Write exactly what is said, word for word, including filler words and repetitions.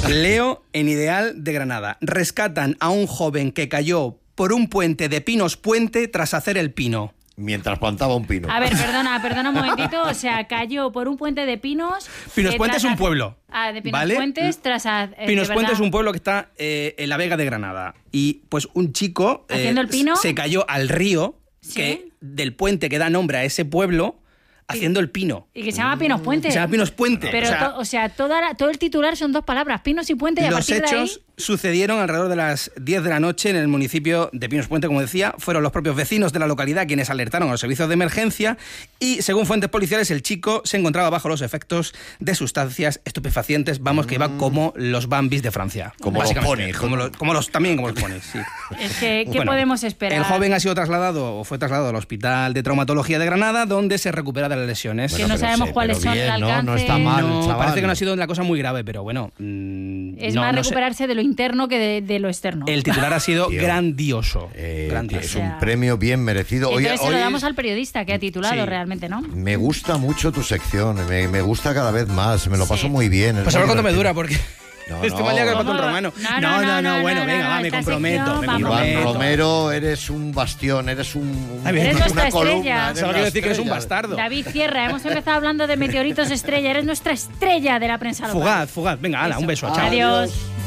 Leo en Ideal de Granada. Rescatan a un joven que cayó por un puente de Pinos Puente tras hacer el pino. Mientras plantaba un pino. A ver, perdona, perdona un momentito. O sea, cayó por un puente de Pinos. Pinos eh, Puente es un hacer... pueblo. Ah, de Pinos ¿vale? Puentes tras... A, eh, Pinos de Puente verdad. es un pueblo que está eh, en la Vega de Granada. Y pues un chico eh, ¿Haciendo el pino? se cayó al río ¿Sí? que, del puente que da nombre a ese pueblo haciendo el pino. Y que se llama Pinos Puente. Se llama Pinos Puente. Pero, o sea, to, o sea toda la, todo el titular son dos palabras, Pinos y Puente, y a los partir hechos de ahí... sucedieron alrededor de las diez de la noche en el municipio de Pinos Puente, como decía. Fueron los propios vecinos de la localidad quienes alertaron a los servicios de emergencia y, según fuentes policiales, el chico se encontraba bajo los efectos de sustancias estupefacientes, vamos, que iba como los Bambis de Francia. Como los ponis. Como los, como los, también como los ponis, sí. Es que, ¿qué Bueno, podemos esperar? El joven ha sido trasladado o fue trasladado al Hospital de Traumatología de Granada, donde se recupera de las lesiones. Que no pero sabemos sí, cuáles pero son bien, el ¿no? alcance. No está mal. No, el chaval. parece que no ha sido una cosa muy grave, pero bueno. Mmm, Es no, más no sé. recuperarse de lo interno que de, de lo externo. El titular ha sido Tío. grandioso. Eh, grandioso. es O sea, un premio bien merecido. Oye, Entonces se lo hoy damos al periodista que ha titulado Sí. realmente, ¿no? me gusta mucho tu sección, me, me gusta cada vez más, me lo Sí. paso muy bien. es Pues a muy ver cuánto me divertido. dura, porque No, estoy no. más liado que el ¿Cómo? patrón romano. No, no, no, no, bueno, no, venga, no, va, me esta comprometo, sección, me vamos. Iván comprometo. Romero, eres un bastión, eres un... Ay, eres una nuestra columna, estrella. eres Solo una quiero decir que eres un estrella. bastardo. David Sierra, hemos empezado hablando de meteoritos estrella, eres nuestra estrella de la prensa local. Fugaz, fugaz. Venga, ala, un beso, chao. Adiós.